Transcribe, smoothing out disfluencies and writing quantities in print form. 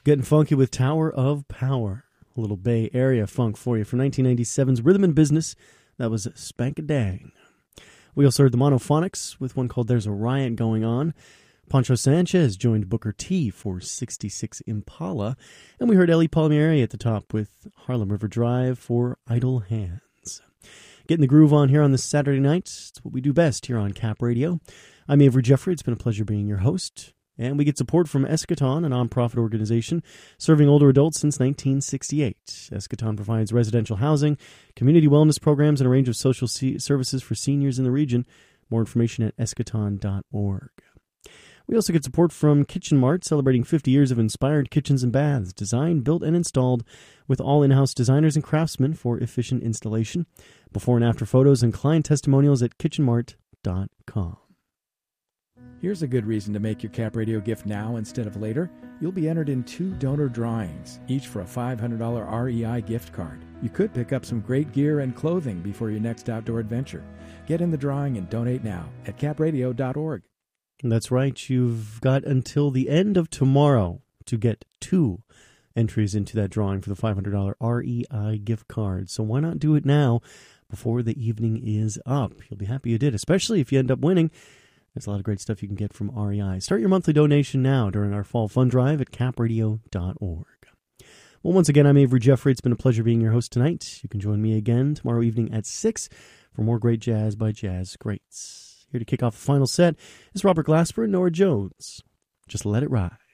Getting funky with Tower of Power. A little Bay Area funk for you from 1997's Rhythm and Business. That was Spank-A-Dang. We also heard the Monophonics with one called There's a Riot Going On. Pancho Sanchez joined Booker T for 66 Impala. And we heard Ellie Palmieri at the top with Harlem River Drive for Idle Hands. Getting the groove on here on this Saturday night. It's what we do best here on Cap Radio. I'm Avery Jeffrey. It's been a pleasure being your host. And we get support from Eschaton, a nonprofit organization serving older adults since 1968. Eschaton provides residential housing, community wellness programs, and a range of social services for seniors in the region. More information at eschaton.org. We also get support from Kitchen Mart, celebrating 50 years of inspired kitchens and baths, designed, built, and installed with all in-house designers and craftsmen for efficient installation. Before and after photos and client testimonials at kitchenmart.com. Here's a good reason to make your Cap Radio gift now instead of later. You'll be entered in 2 donor drawings, each for a $500 REI gift card. You could pick up some great gear and clothing before your next outdoor adventure. Get in the drawing and donate now at capradio.org. That's right. You've got until the end of tomorrow to get 2 entries into that drawing for the $500 REI gift card. So why not do it now before the evening is up? You'll be happy you did, especially if you end up winning. There's a lot of great stuff you can get from REI. Start your monthly donation now during our fall fund drive at capradio.org. Well, once again, I'm Avery Jeffrey. It's been a pleasure being your host tonight. You can join me again tomorrow evening at 6 for more great jazz by Jazz Greats. Here to kick off the final set is Robert Glasper and Nora Jones. Just let it ride.